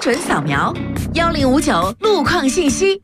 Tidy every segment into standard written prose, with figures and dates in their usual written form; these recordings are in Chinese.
准扫描1059路况信息。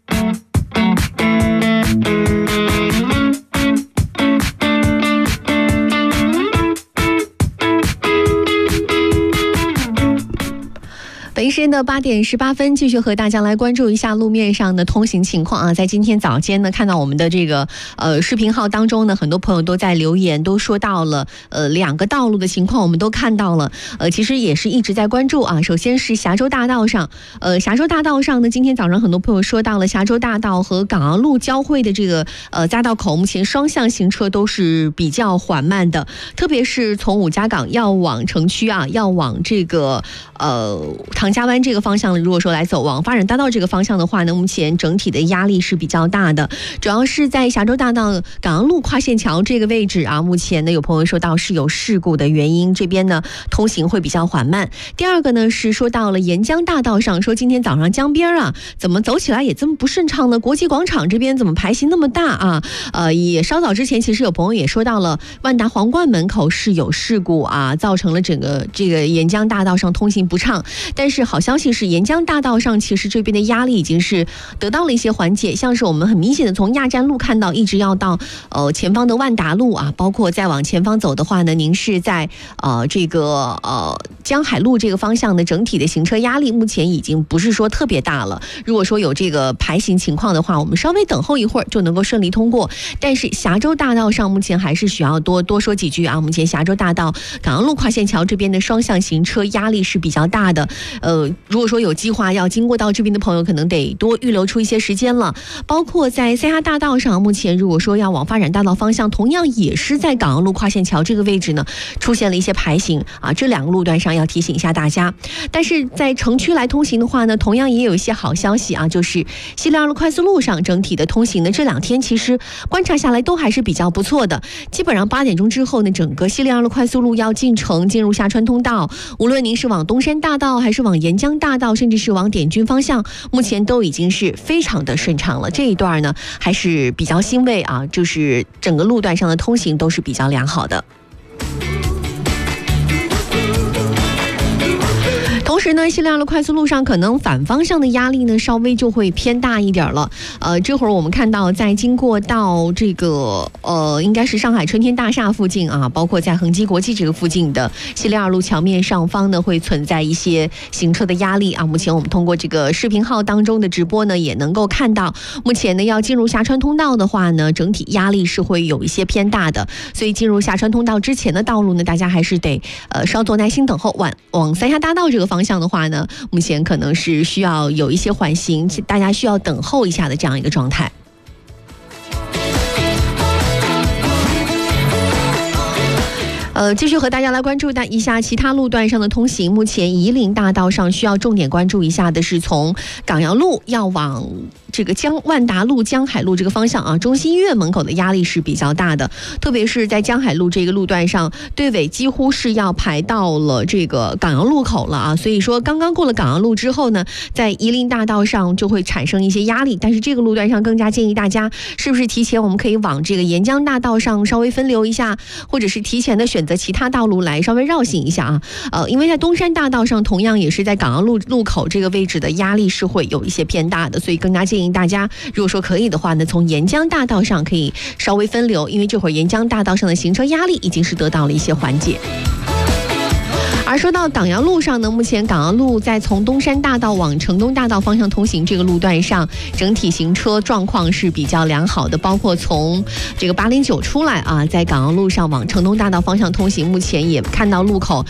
北京时间的8点18分，继续和大家来关注一下路面上的通行情况啊。在今天早间呢，看到我们的这个视频号当中呢，很多朋友都在留言，都说到了2个道路的情况，我们都看到了。其实也是一直在关注啊。首先是霞州大道上，霞州大道上呢，今天早上很多朋友说到了霞州大道和港昂路交汇的这个匝道口，目前双向行车都是比较缓慢的，特别是从五家港要往城区啊，要往这个唐家湾这个方向，如果说来走往发展大道这个方向的话呢，目前整体的压力是比较大的，主要是在霞州大道港昂路跨线桥这个位置啊，目前呢有朋友说到是有事故的原因，这边呢通行会比较缓慢。第二个呢是说到了沿江大道上，说今天早上江边啊，怎么走起来也这么不顺畅呢？国际广场这边怎么排行那么大啊？也稍早之前其实有朋友也说到了万达皇冠门口是有事故啊，造成了整个这个沿江大道上通行不畅。但是好消息是，沿江大道上其实这边的压力已经是得到了一些缓解，像是我们很明显的从亚站路看到，一直要到前方的万达路啊，包括再往前方走的话呢，您是在这个江海路这个方向的整体的行车压力目前已经不是说特别大了。如果说有这个排行情况的话，我们稍微等候一会儿就能够顺利通过。但是霞州大道上目前还是需要多说几句啊。目前霞州大道港昂路跨线桥这边的双向行车压力是比较大的。如果说有计划要经过到这边的朋友，可能得多预留出一些时间了。包括在三峡大道上，目前如果说要往发展大道方向，同样也是在港昂路跨线桥这个位置呢，出现了一些排行啊，这2个路段上要提醒一下大家。但是在城区来通行的话呢，同样也有一些好消息啊，就是西丽二路快速路上整体的通行呢，这2天其实观察下来都还是比较不错的。基本上8点钟之后呢，整个西丽二路快速路要进城进入下川通道，无论您是往东山大道还是往沿江大道，甚至是往点军方向，目前都已经是非常的顺畅了。这一段呢还是比较欣慰啊，就是整个路段上的通行都是比较良好的。同时呢，西丽二路快速路上可能反方向的压力呢稍微就会偏大一点了。这会儿我们看到在经过到这个应该是上海春天大厦附近啊，包括在恒基国际这个附近的西丽二路桥面上方呢，会存在一些行车的压力啊。目前我们通过这个视频号当中的直播呢，也能够看到，目前呢要进入霞川通道的话呢，整体压力是会有一些偏大的，所以进入霞川通道之前的道路呢，大家还是得稍作耐心等候。往三峡大道这个方向的话呢，目前可能是需要有一些缓行，大家需要等候一下的这样一个状态。继续和大家来关注一下其他路段上的通行。目前夷陵大道上需要重点关注一下的是，从港阳路要往这个万达路、江海路这个方向啊，中心医院门口的压力是比较大的，特别是在江海路这个路段上，队尾几乎是要排到了这个港阳路口了啊。所以说，刚刚过了港阳路之后呢，在夷陵大道上就会产生一些压力。但是这个路段上更加建议大家，是不是提前我们可以往这个沿江大道上稍微分流一下，或者是提前的选择其他道路来稍微绕行一下啊。因为在东山大道上，同样也是在港阳路口这个位置的压力是会有一些偏大的，所以更加建议大家，如果说可以的话呢，从沿江大道上可以稍微分流，因为这会儿沿江大道上的行车压力已经是得到了一些缓解。而说到港阳路上呢，目前港阳路在从东山大道往城东大道方向通行这个路段上，整体行车状况是比较良好的，包括从这个809出来啊，在港阳路上往城东大道方向通行，目前也看到路口